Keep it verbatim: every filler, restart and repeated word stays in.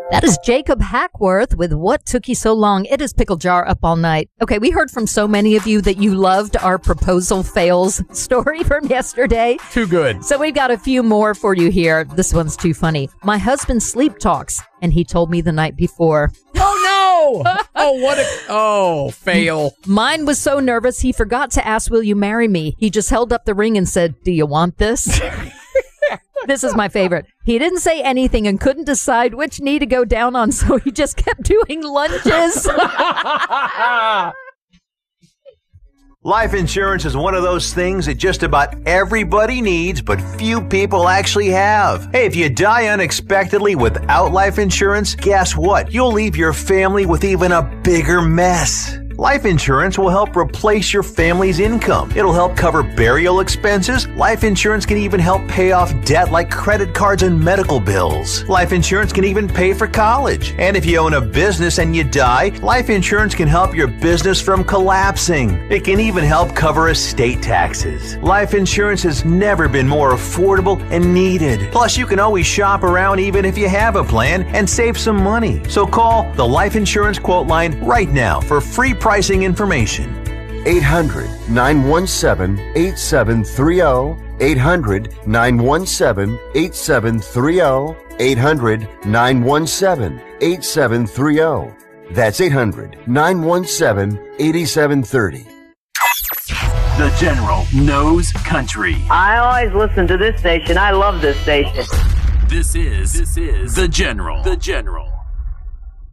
That is Jacob Hackworth with What Took You So Long. It is Pickle Jar Up All Night. Okay, we heard from so many of you that you loved our proposal fails story from yesterday. Too good. So we've got a few more for you here. This one's too funny. My husband sleep talks, and he told me the night before. Oh, no! Oh, what a... Oh, fail. Mine was so nervous, he forgot to ask, will you marry me? He just held up the ring and said, do you want this? This is my favorite. He didn't say anything and couldn't decide which knee to go down on, so he just kept doing lunges. Life insurance is one of those things that just about everybody needs, but few people actually have. Hey, if you die unexpectedly without life insurance, guess what? You'll leave your family with even a bigger mess. Life insurance will help replace your family's income. It'll help cover burial expenses. Life insurance can even help pay off debt like credit cards and medical bills. Life insurance can even pay for college. And if you own a business and you die, life insurance can help your business from collapsing. It can even help cover estate taxes. Life insurance has never been more affordable and needed. Plus, you can always shop around even if you have a plan and save some money. So call the Life Insurance Quote Line right now for free pricing information. eight hundred, nine one seven, eight seven three zero. eight hundred, nine one seven, eight seven three zero. eight hundred, nine one seven, eight seven three zero. That's eight hundred, nine one seven, eight seven three zero. The General knows country. I always listen to this station. I love this station. This is, this is The General. The General.